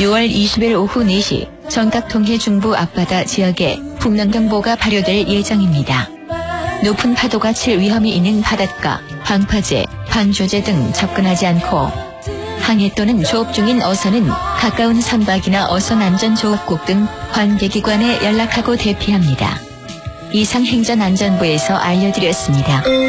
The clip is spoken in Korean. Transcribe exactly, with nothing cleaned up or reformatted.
유월 이십일 오후 네 시 전각 동해 중부 앞바다 지역에 풍랑경보가 발효될 예정입니다. 높은 파도가 칠 위험이 있는 바닷가, 방파제, 방조제 등 접근하지 않고 항해 또는 조업 중인 어선은 가까운 선박이나 어선 안전조업국 등 관계기관에 연락하고 대피합니다. 이상 행전안전부에서 알려드렸습니다.